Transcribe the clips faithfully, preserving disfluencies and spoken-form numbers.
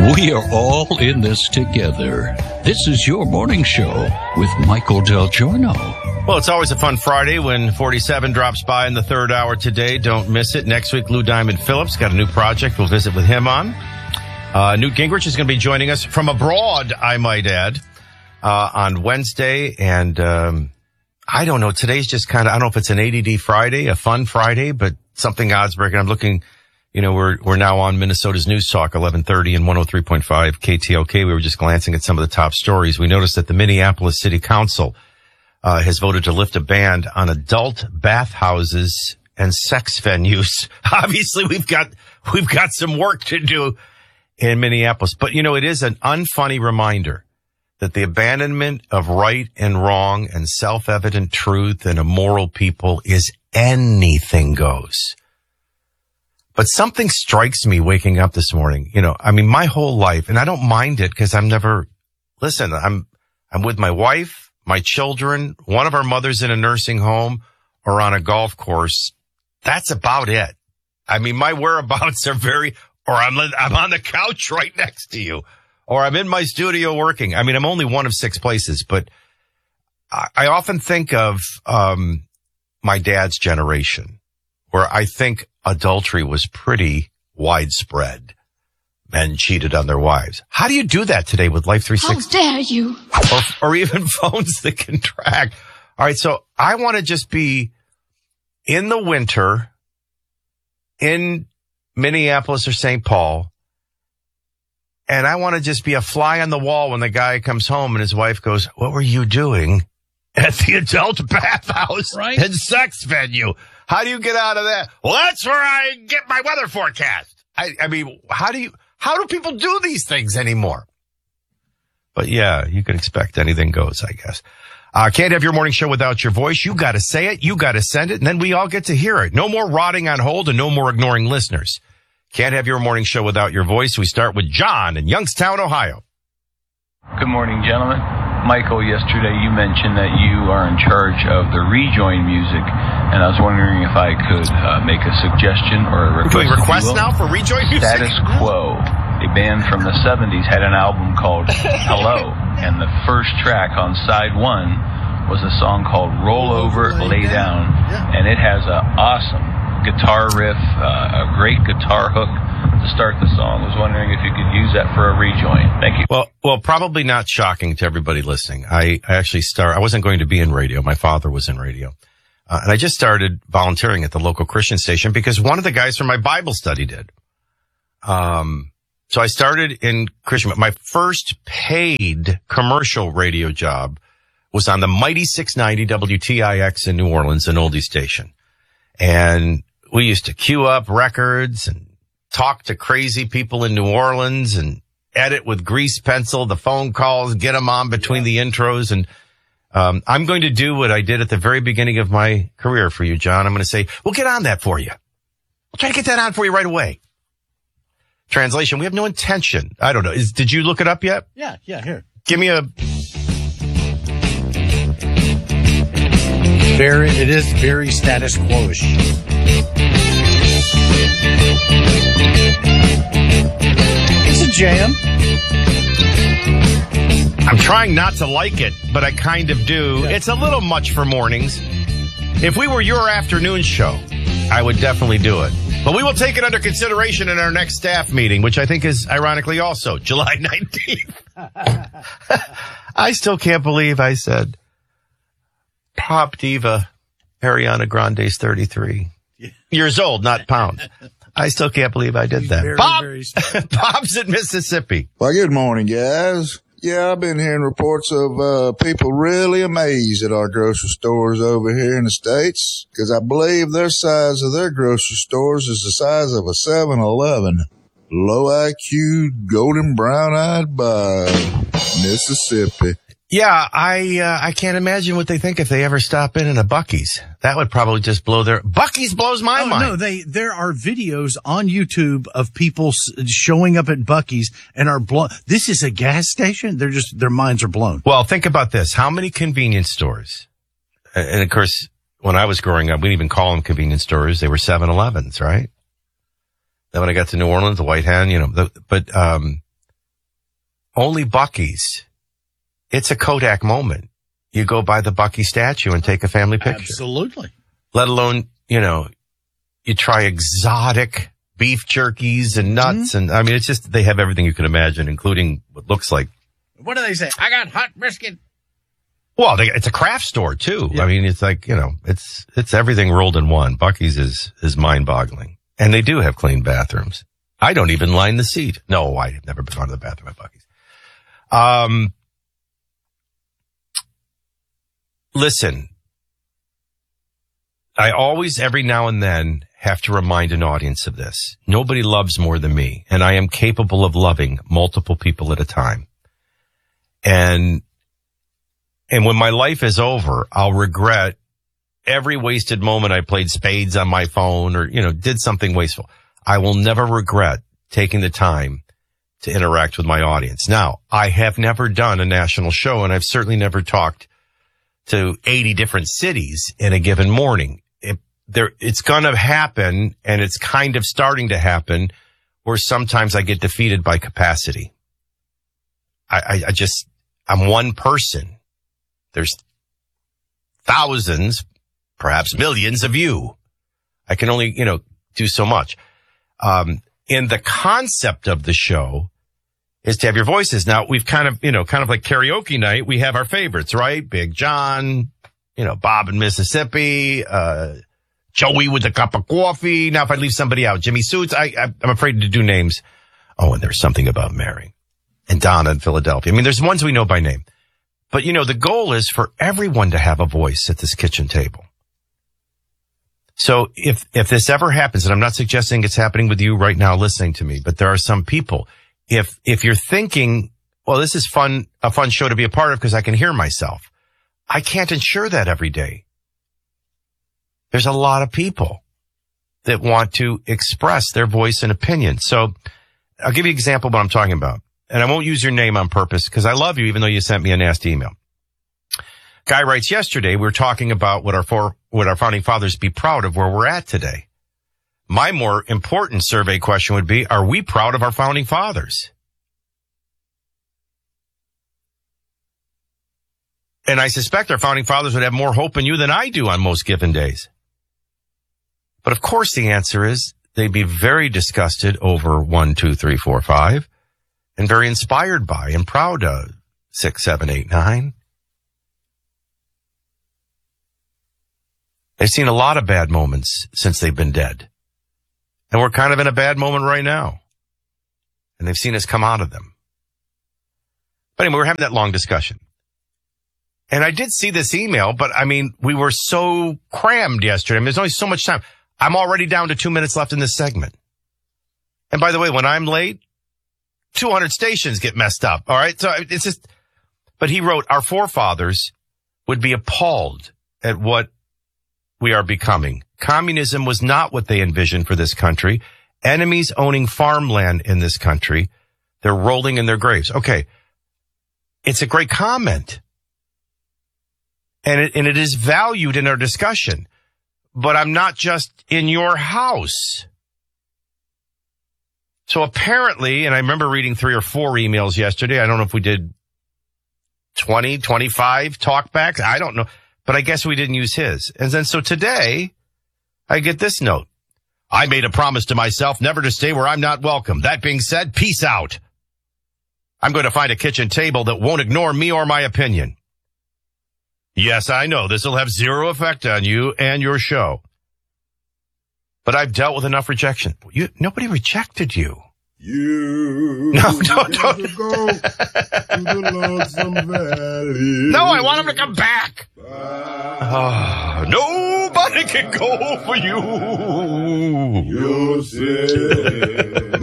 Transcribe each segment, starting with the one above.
We are all in this together. This is your morning show with Michael Del Giorno. Well, it's always a fun Friday when forty-seven drops by in the third hour today. Don't miss it. Next week, Lou Diamond Phillips got a new project. We'll visit with him on. Uh, Newt Gingrich is going to be joining us from abroad, I might add, uh, on Wednesday. And um, I don't know. Today's just kind of, I don't know if it's an A D D Friday, a fun Friday, but something odds breaking. I'm looking, you know, we're we're now on Minnesota's News Talk, eleven thirty and one oh three point five K T L K. We were just glancing at some of the top stories. We noticed that the Minneapolis City Council uh, has voted to lift a ban on adult bathhouses and sex venues. Obviously, we've got we've got some work to do in Minneapolis. But, you know, it is an unfunny reminder that the abandonment of right and wrong and self-evident truth and immoral people is anything goes. But something strikes me waking up this morning. You know, I mean, my whole life, and I don't mind it because I'm never, listen, I'm, I'm with my wife, my children, one of our mothers in a nursing home or on a golf course. That's about it. I mean, my whereabouts are very, or I'm, I'm on the couch right next to you, or I'm in my studio working. I mean, I'm only one of six places, but I, I often think of, um, my dad's generation, where I think adultery was pretty widespread. Men cheated on their wives. How do you do that today with Life three sixty? How dare you? Or, or even phones that can track. All right. So I want to just be in the winter in Minneapolis or Saint Paul. And I want to just be a fly on the wall when the guy comes home and his wife goes, what were you doing at the adult bathhouse right. and sex venue? How do you get out of that? Well, that's where I get my weather forecast. I, I mean, how do you, how do people do these things anymore? But yeah, you can expect anything goes, I guess. Uh, can't have your morning show without your voice. You got to say it. You got to send it. And then we all get to hear it. No more rotting on hold and no more ignoring listeners. Can't have your morning show without your voice. We start with John in Youngstown, Ohio. Good morning, gentlemen. Michael, yesterday you mentioned that you are in charge of the Rejoin music, and I was wondering if I could uh, make a suggestion or a request. Doing requests now for Rejoin music? Status Quo, a band from the seventies, had an album called Hello, and the first track on side one was a song called Roll Over, Lay Down, and it has an awesome guitar riff, uh, a great guitar hook to start the song. I was wondering if you could use that for a rejoin. Thank you. Well, well, probably not shocking to everybody listening. I, I actually start, I wasn't going to be in radio. My father was in radio. Uh, and I just started volunteering at the local Christian station because one of the guys from my Bible study did. Um, so I started in Christian. My first paid commercial radio job was on the mighty six ninety W T I X in New Orleans, an oldie station. And we used to queue up records and talk to crazy people in New Orleans and edit with grease pencil the phone calls, get them on between the intros. And um, I'm going to do what I did at the very beginning of my career for you, John. I'm going to say, we'll get on that for you. We'll try to get that on for you right away. Translation, we have no intention. I don't know. Is, did you look it up yet? Yeah, yeah, here. Give me a... Very, it is very status quo-ish. It's a jam. I'm trying not to like it, but I kind of do. Yeah. It's a little much for mornings. If we were your afternoon show, I would definitely do it. But we will take it under consideration in our next staff meeting, which I think is ironically also July nineteenth. I still can't believe I said pop diva Ariana Grande's thirty-three yeah. years old, not pounds. I still can't believe I did He's that. Very, Bob, very Bob's in Mississippi. Well, good morning, guys. Yeah, I've been hearing reports of uh people really amazed at our grocery stores over here in the States, because I believe their size of their grocery stores is the size of a seven eleven. Low I Q, golden brown-eyed by Mississippi. Yeah, I uh, I can't imagine what they think if they ever stop in in a Buc-ee's. That would probably just blow their... Buc-ee's blows my oh, mind. No, they there are videos on YouTube of people showing up at Buc-ee's and are blown. This is a gas station? They're just, their minds are blown. Well, think about this. How many convenience stores? And of course, when I was growing up, we didn't even call them convenience stores. They were seven elevens, right? Then when I got to New Orleans, the White Hen, you know, the, but, um, only Buc-ee's. It's a Kodak moment. You go by the Buc-ee statue and take a family picture. Absolutely. Let alone, you know, you try exotic beef jerkies and nuts. Mm-hmm. And I mean, it's just, they have everything you can imagine, including what looks like. What do they say? I got hot brisket. Well, they, it's a craft store too. Yeah. I mean, it's like, you know, it's, it's everything rolled in one. Buc-ee's is, is mind boggling. And they do have clean bathrooms. I don't even line the seat. No, I've never been on the bathroom at Buc-ee's. Um, listen, I always, every now and then, have to remind an audience of this. Nobody loves more than me, and I am capable of loving multiple people at a time. And, and when my life is over, I'll regret every wasted moment I played spades on my phone or, you know, did something wasteful. I will never regret taking the time to interact with my audience. Now, I have never done a national show, and I've certainly never talked to eighty different cities in a given morning. It, there, it's gonna happen, and it's kind of starting to happen, where sometimes I get defeated by capacity. I, I, I just, I'm one person. There's thousands, perhaps millions of you. I can only, you know, do so much. Um, in the concept of the show is to have your voices. Now, we've kind of, you know, kind of like karaoke night, we have our favorites, right? Big John, you know, Bob in Mississippi, uh, Joey with a cup of coffee. Now, if I leave somebody out, Jimmy Suits, I, I, I'm afraid to do names. Oh, and there's something about Mary and Donna in Philadelphia. I mean, there's ones we know by name. But, you know, the goal is for everyone to have a voice at this kitchen table. So if, if this ever happens, and I'm not suggesting it's happening with you right now listening to me, but there are some people, if, if you're thinking, well, this is fun, a fun show to be a part of because I can hear myself. I can't ensure that every day. There's a lot of people that want to express their voice and opinion. So I'll give you an example of what I'm talking about. And I won't use your name on purpose because I love you, even though you sent me a nasty email. Guy writes, yesterday we were talking about what our four, what our founding fathers be proud of where we're at today. My more important survey question would be, are we proud of our founding fathers? And I suspect our founding fathers would have more hope in you than I do on most given days. But of course the answer is they'd be very disgusted over one, two, three, four, five, and very inspired by and proud of six, seven, eight, nine. They've seen a lot of bad moments since they've been dead. And we're kind of in a bad moment right now. And they've seen us come out of them. But anyway, we're having that long discussion. And I did see this email, but I mean, we were so crammed yesterday. I mean, there's only so much time. I'm already down to two minutes left in this segment. And by the way, when I'm late, two hundred stations get messed up. All right. So it's just, but he wrote, our forefathers would be appalled at what we are becoming. Communism was not what they envisioned for this country. Enemies owning farmland in this country. They're rolling in their graves. Okay. It's a great comment. And it, and it is valued in our discussion. But I'm not just in your house. So apparently, and I remember reading three or four emails yesterday. I don't know if we did twenty, twenty-five talkbacks. I don't know. But I guess we didn't use his. And then so today, I get this note. I made a promise to myself never to stay where I'm not welcome. That being said, peace out. I'm going to find a kitchen table that won't ignore me or my opinion. Yes, I know this will have zero effect on you and your show. But I've dealt with enough rejection. You, nobody rejected you. You no, no, no. Go to the Lonesome Valley. No, I want him to come back. Oh, nobody can go for you. You said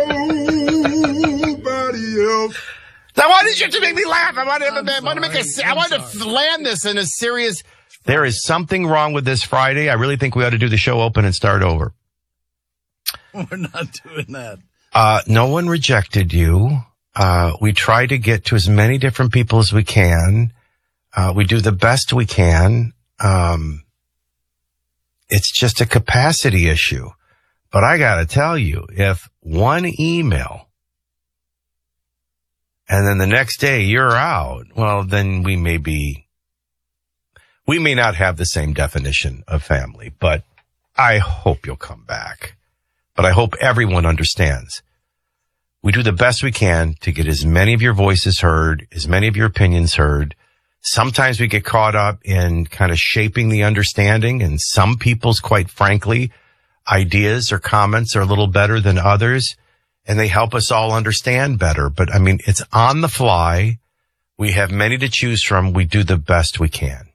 nobody else. Now, why did you have to make me laugh? I want to, I want to make a, I want to land this in a serious. There is something wrong with this Friday. I really think we ought to do the show open and start over. We're not doing that. Uh, no one rejected you. Uh, we try to get to as many different people as we can. Uh, we do the best we can. Um, it's just a capacity issue. But I gotta tell you, if one email and then the next day you're out, well, then we may be, we may not have the same definition of family, but I hope you'll come back. But I hope everyone understands. We do the best we can to get as many of your voices heard, as many of your opinions heard. Sometimes we get caught up in kind of shaping the understanding, and some people's, quite frankly, ideas or comments are a little better than others, and they help us all understand better. But I mean, it's on the fly. We have many to choose from. We do the best we can.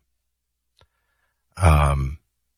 Um,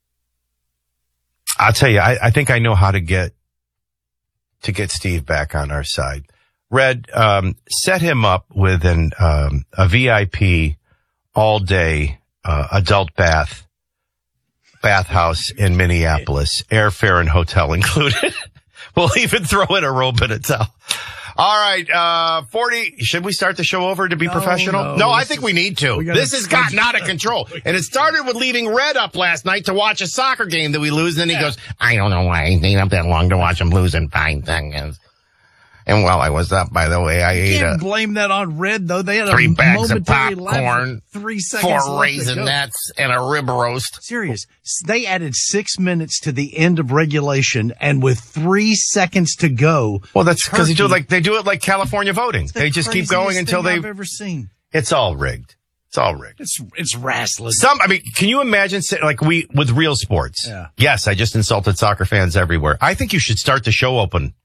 I'll tell you, I, I think I know how to get, to get Steve back on our side. Red, um, set him up with an, um, a V I P all day, uh, adult bath, bathhouse in Minneapolis, airfare and hotel included. We'll even throw in a robe and a towel. All right, uh, forty, should we start the show over to be No, professional? no, No, I this think is- we need to. we gotta- This has gotten out of control. And it started with leaving Red up last night to watch a soccer game that we lose. And then he goes, I don't know why I stayed up that long to watch him lose, and fine thing is. And while I was up, by the way, I ate Can't a blame that on Red, though. They had three a bags of momentary lapse popcorn, three seconds four left to go. Raisinets, and a rib roast. Serious. They added six minutes to the end of regulation, and with three seconds to go. Well, that's because they do it Turkey- like, they do it like California voting. the They just keep craziest going until thing they, I've ever seen. it's all rigged. It's all rigged. It's it's wrestling. Some, I mean, can you imagine, say, like we, with real sports? Yeah. Yes, I just insulted soccer fans everywhere. I think you should start the show open.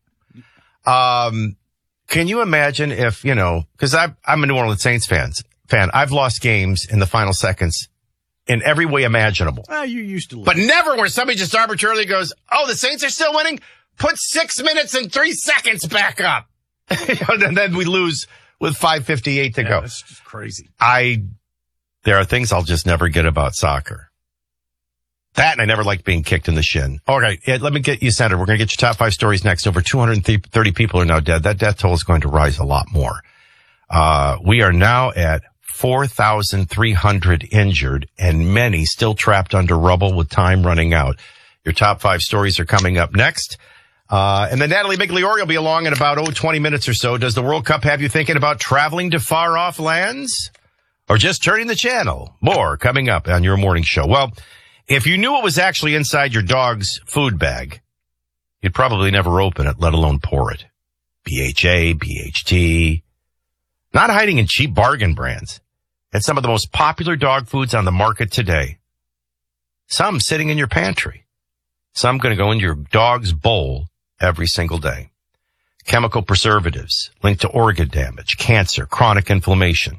Um, can you imagine if, you know, cause I, I'm a New Orleans Saints fans, fan. I've lost games in the final seconds in every way imaginable, Ah, you used to lose. but never where somebody just arbitrarily goes, oh, the Saints are still winning. Put six minutes and three seconds back up. And then we lose with five fifty-eight to yeah, go. It's just crazy. I, there are things I'll just never get about soccer. That, and I never liked being kicked in the shin. All right, Ed, let me get you centered. We're going to get your top five stories next. Over two hundred thirty people are now dead. That death toll is going to rise a lot more. Uh, we are now at four thousand three hundred injured and many still trapped under rubble with time running out. Your top five stories are coming up next. Uh, and then Natalie Migliori will be along in about, oh, twenty minutes or so. Does the World Cup have you thinking about traveling to far off lands or just turning the channel? More coming up on your morning show. Well, if you knew what was actually inside your dog's food bag, you'd probably never open it, let alone pour it. B H A, B H T, not hiding in cheap bargain brands. And some of the most popular dog foods on the market today. Some sitting in your pantry. Some going to go into your dog's bowl every single day. Chemical preservatives linked to organ damage, cancer, chronic inflammation.